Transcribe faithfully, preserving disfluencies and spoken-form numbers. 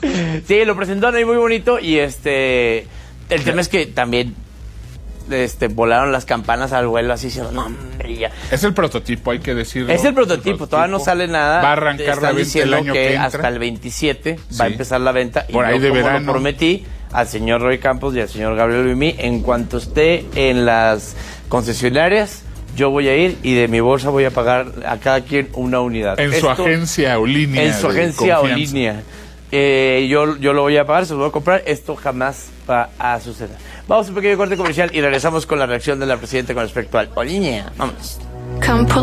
Sí, lo presentaron ahí muy bonito y este... El tema es que también este, volaron las campanas al vuelo así, diciendo, no, hombre, ya. Es el prototipo, hay que decirlo. Es el prototipo, el prototipo. Todavía no sale nada. Va a arrancar la venta el año que, que entra. Hasta el veintisiete sí. va a empezar la venta. Por y ahí yo, de como verano. lo prometí al señor Roy Campos y al señor Gabriel Luimí, en cuanto esté en las concesionarias, yo voy a ir y de mi bolsa voy a pagar a cada quien una unidad. En Esto, su agencia o línea. En su agencia o línea. Eh, yo, yo lo voy a pagar, se lo voy a comprar. Esto jamás va a suceder. Vamos a un pequeño corte comercial y regresamos con la reacción de la presidenta con respecto al o línea. Vamos.